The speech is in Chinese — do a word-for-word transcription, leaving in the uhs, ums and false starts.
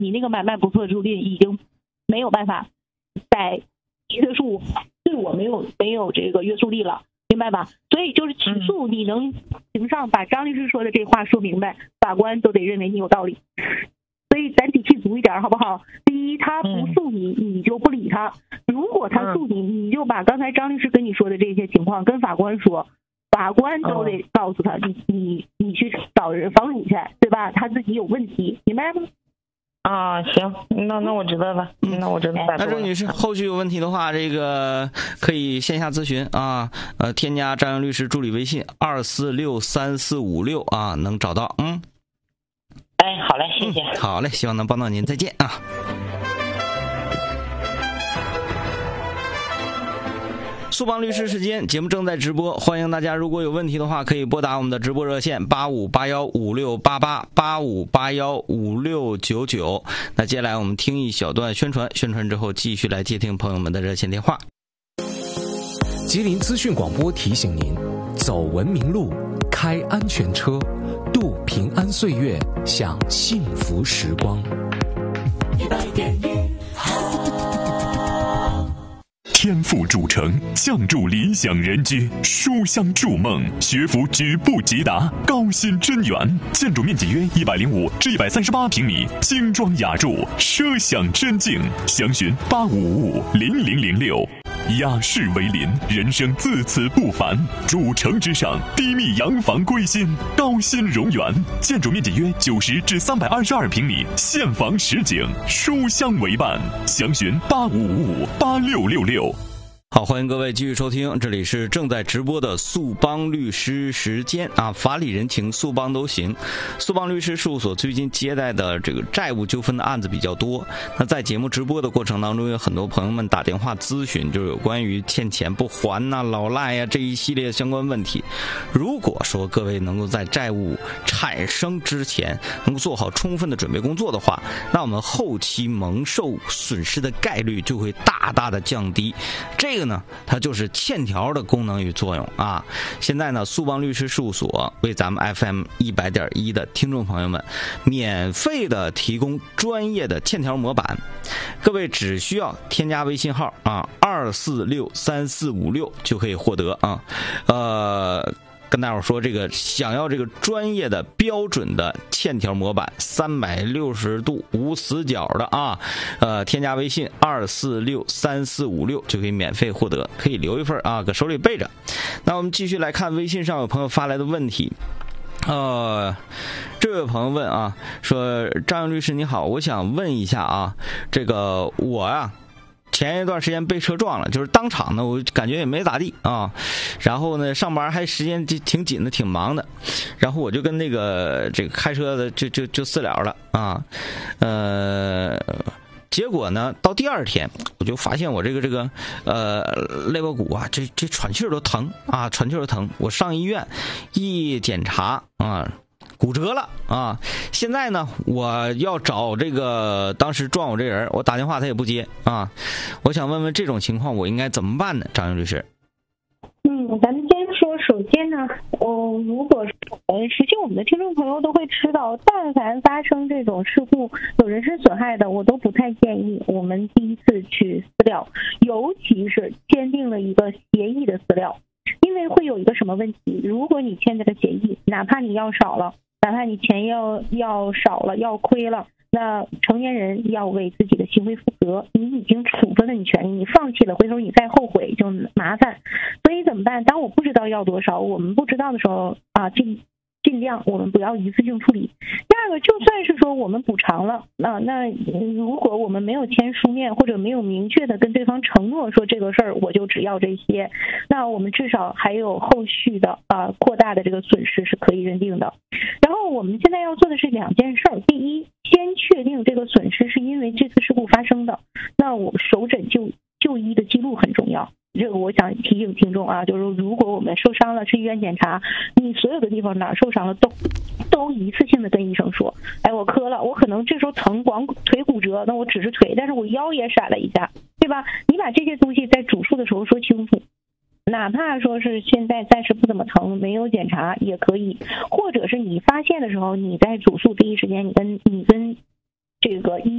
你那个买卖不错租赁已经没有办法再约束，对我没有没有这个约束力了，明白吧？所以就是起诉你能庭上把张律师说的这话说明白，法官都得认为你有道理。所以咱底气足一点好不好？第一，他不诉你，你就不理他；如果他诉你，你就把刚才张律师跟你说的这些情况跟法官说，法官都得告诉他，你你你去找人防辱去，对吧？他自己有问题，明白吗？ 啊，行，那那我知道了，那我知道了。 那郑女士，后续有问题的话，这个可以线下咨询啊，呃，添加张扬律师助理微信二四六三四五六啊，能找到。嗯， 哎，好嘞，谢谢。 嗯、好嘞，希望能帮到您，再见啊。速帮律师时间，节目正在直播，欢迎大家，如果有问题的话，可以拨打我们的直播热线八五八幺五六八八八五八幺五六九九。那接下来我们听一小段宣传，宣传之后继续来接听朋友们的热线电话。 吉林资讯广播提醒您：走文明路，开安全车，度平安岁月，享幸福时光。一百点一天赋主城，相助理想人居，书香筑梦，学府举步即达，高新真园，建筑面积约一百零五至一百三十八平米，精装雅筑，奢享真境。详询八五五五零零零六。雅士为邻，人生自此不凡。主城之上，低密洋房归心，高新荣园，建筑面积约九十至三百二十二平米，现房实景，书香为伴。详询八五五五八六六六。 好，欢迎各位继续收听，这里是正在直播的速帮律师时间啊，法理人情，速帮都行。速帮律师事务所最近接待的这个债务纠纷的案子比较多，那在节目直播的过程当中，有很多朋友们打电话咨询，就是有关于欠钱不还呐、啊、老赖呀、啊、这一系列相关问题。如果说各位能够在债务产生之前能够做好充分的准备工作的话，那我们后期蒙受损失的概率就会大大的降低。这个呢，它就是欠条的功能与作用啊。现在呢，速帮律师事务所为咱们 F M 一百点一的听众朋友们免费的提供专业的欠条模板，各位只需要添加微信号啊二四六三四五六就可以获得啊。呃。跟大伙儿说，这个想要这个专业的标准的欠条模板，三百六十度无死角的啊，呃，添加微信二四六三四五六就可以免费获得，可以留一份啊，搁手里备着。那我们继续来看微信上有朋友发来的问题。呃，这位朋友问啊，说张扬律师你好，我想问一下啊，这个我啊。前一段时间被车撞了，就是当场呢，我感觉也没咋地啊。然后呢，上班还时间挺紧的，挺忙的。然后我就跟那个这个开车的就就就私了了啊。呃，结果呢，到第二天我就发现我这个这个呃肋巴骨啊，这这喘气都疼啊，喘气都疼。我上医院一检查啊。骨折了啊！现在呢，我要找这个当时撞我这人，我打电话他也不接啊。我想问问这种情况我应该怎么办呢？张云律师。 嗯，咱们先说，首先呢，哦，如果呃，实际我们的听众朋友都会知道，但凡发生这种事故有人身损害的，我都不太建议我们第一次去私了，尤其是签订了一个协议的私了，因为会有一个什么问题？如果你签这个协议，哪怕你要少了。哪怕你钱要要少了，要亏了，那成年人要为自己的行为负责。你已经处分了你权益，你放弃了，回头你再后悔就麻烦。所以怎么办？当我不知道要多少，我们不知道的时候啊，尽尽量我们不要一次性处理。第二个，就算是说我们补偿了，那、啊、那如果我们没有签书面或者没有明确的跟对方承诺说这个事儿我就只要这些，那我们至少还有后续的啊扩大的这个损失是可以认定的。然后我们现在要做的是两件事儿，第一，先确定这个损失是因为这次事故发生的，那我首诊就就医的记录很重要。这个我想提醒听众啊，就是如果我们受伤了去医院检查，你所有的地方哪受伤了都都一次性的跟医生说，哎，我磕了，我可能这时候疼，光腿骨折，那我只是腿，但是我腰也闪了一下，对吧？你把这些东西在主诉的时候说清楚，哪怕说是现在暂时不怎么疼，没有检查也可以，或者是你发现的时候，你在主诉第一时间，你跟你跟这个医